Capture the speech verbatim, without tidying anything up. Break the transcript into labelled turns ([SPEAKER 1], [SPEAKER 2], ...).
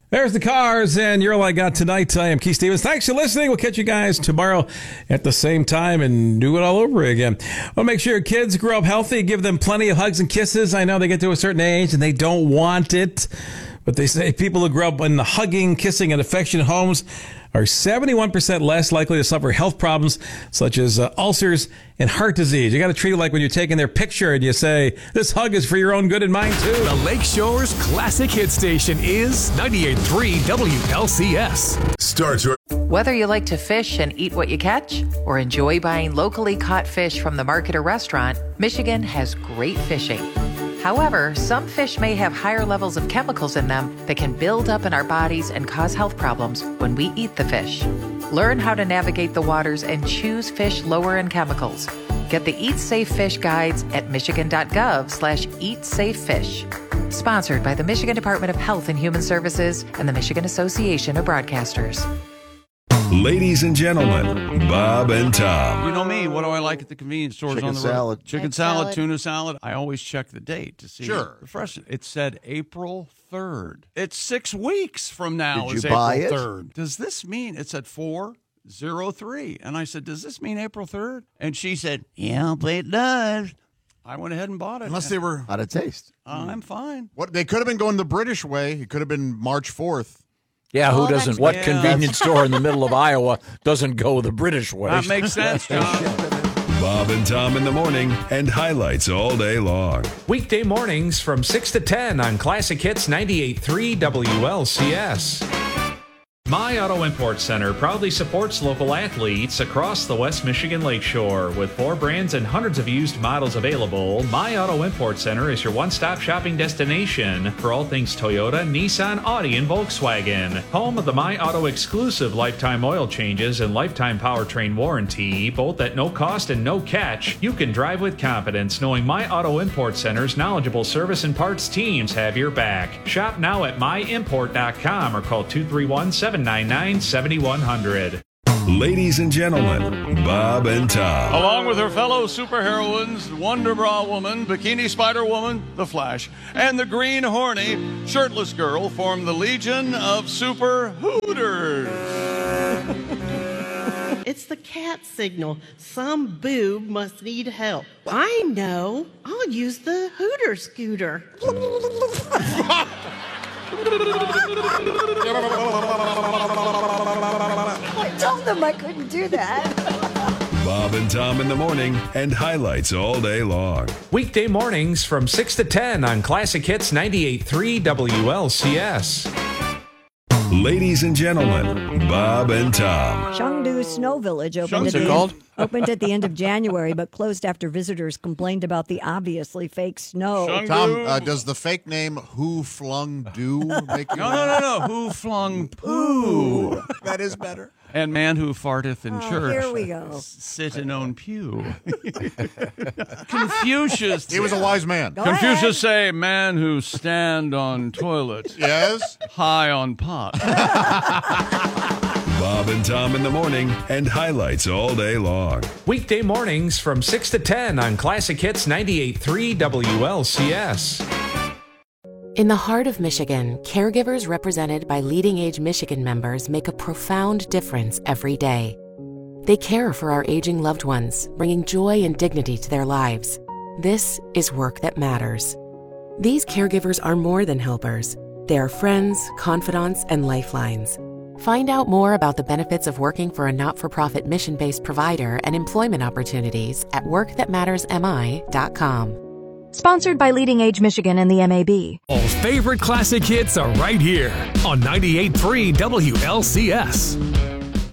[SPEAKER 1] There's the Cars, and you're all I got tonight. I am Keith Stevens. Thanks for listening. We'll catch you guys tomorrow at the same time and do it all over again. Well, make sure your kids grow up healthy. Give them plenty of hugs and kisses. I know they get to a certain age and they don't want it, but they say people who grow up in the hugging, kissing, and affectionate homes are seventy-one percent less likely to suffer health problems such as uh, ulcers and heart disease. You got to treat it like when you're taking their picture and you say, this hug is for your own good and mine too.
[SPEAKER 2] The Lakeshore's classic hit station is ninety-eight point three W L C S.
[SPEAKER 3] Starts your...
[SPEAKER 4] Whether you like to fish and eat what you catch or enjoy buying locally caught fish from the market or restaurant, Michigan has great fishing. However, some fish may have higher levels of chemicals in them that can build up in our bodies and cause health problems when we eat the fish. Learn how to navigate the waters and choose fish lower in chemicals. Get the Eat Safe Fish guides at michigan.gov slash eat safe fish. Sponsored by the Michigan Department of Health and Human Services and the Michigan Association of Broadcasters.
[SPEAKER 3] Ladies and gentlemen, Bob and Tom.
[SPEAKER 5] You know me. What do I like at the convenience stores
[SPEAKER 6] Chicken
[SPEAKER 5] on the
[SPEAKER 6] salad.
[SPEAKER 5] road? Chicken
[SPEAKER 7] Egg
[SPEAKER 5] salad,
[SPEAKER 7] salad.
[SPEAKER 5] tuna salad. I always check the date to see
[SPEAKER 6] Sure.
[SPEAKER 5] the freshness. It said April third. It's six weeks from now.
[SPEAKER 6] Did you
[SPEAKER 5] is
[SPEAKER 6] buy
[SPEAKER 5] April
[SPEAKER 6] it?
[SPEAKER 5] third. Does this mean it said four oh three? And I said, does this mean April third? And she said, yeah, but it does. I went ahead and bought it.
[SPEAKER 8] Unless they were,
[SPEAKER 6] How'd it taste?
[SPEAKER 5] Uh, I'm fine.
[SPEAKER 8] what they could have been going the British way. It could have been March fourth.
[SPEAKER 9] Yeah, who
[SPEAKER 7] Oh, that's-
[SPEAKER 9] doesn't? What
[SPEAKER 5] yeah.
[SPEAKER 9] convenience store in the middle of Iowa doesn't go the British way?
[SPEAKER 5] That makes sense, John.
[SPEAKER 3] Bob and Tom in the morning and highlights all day long.
[SPEAKER 10] Weekday mornings from six to ten on Classic Hits ninety-eight point three W L C S. My Auto Import Center proudly supports local athletes across the West Michigan Lakeshore. With four brands and hundreds of used models available, My Auto Import Center is your one-stop shopping destination for all things Toyota, Nissan, Audi, and Volkswagen. Home of the My Auto exclusive lifetime oil changes and lifetime powertrain warranty, both at no cost and no catch. You can drive with confidence knowing My Auto Import Center's knowledgeable service and parts teams have your back. Shop now at my import dot com or call two three one, seven nine nine, seven one zero zero.
[SPEAKER 3] Ladies and gentlemen, Bob and Tom.
[SPEAKER 5] Along with her fellow superheroines, Wonder Bra Woman, Bikini Spider Woman, The Flash, and the Green Horny Shirtless Girl form the Legion of Super Hooters.
[SPEAKER 7] It's the cat signal. Some boob must need help. I know. I'll use the Hooter scooter.
[SPEAKER 11] I told them I couldn't do that.
[SPEAKER 3] Bob and Tom in the morning and highlights all day long.
[SPEAKER 10] Weekday mornings from six to ten on Classic Hits ninety-eight point three W L C S.
[SPEAKER 3] Ladies and gentlemen, Bob and Tom.
[SPEAKER 11] Chengdu Snow Village opened
[SPEAKER 5] What's
[SPEAKER 11] at,
[SPEAKER 5] it
[SPEAKER 11] the
[SPEAKER 5] called?
[SPEAKER 11] End, opened at the end of January, but closed after visitors complained about the obviously fake snow.
[SPEAKER 5] Chengdu.
[SPEAKER 8] Tom, uh, does the fake name Who Flung Do make you?
[SPEAKER 5] No, no, no, no. Who flung poo?
[SPEAKER 8] That is better.
[SPEAKER 5] And man who farteth in
[SPEAKER 11] Oh,
[SPEAKER 5] church.
[SPEAKER 11] here we go.
[SPEAKER 5] Sit in own pew. Confucius.
[SPEAKER 8] He was a wise man.
[SPEAKER 11] Go
[SPEAKER 5] Confucius
[SPEAKER 11] ahead.
[SPEAKER 5] say, man who stand on toilet,
[SPEAKER 8] Yes.
[SPEAKER 5] high on pot.
[SPEAKER 3] Bob and Tom in the morning and highlights all day long.
[SPEAKER 10] Weekday mornings from six to ten on Classic Hits ninety-eight point three W L C S.
[SPEAKER 12] In the heart of Michigan, caregivers represented by Leading Age Michigan members make a profound difference every day. They care for our aging loved ones, bringing joy and dignity to their lives. This is work that matters. These caregivers are more than helpers. They are friends, confidants, and lifelines. Find out more about the benefits of working for a not-for-profit mission-based provider and employment opportunities at work that matters m i dot com.
[SPEAKER 13] Sponsored by Leading Age Michigan and the M A B.
[SPEAKER 2] All favorite classic hits are right here on ninety-eight point three W L C S.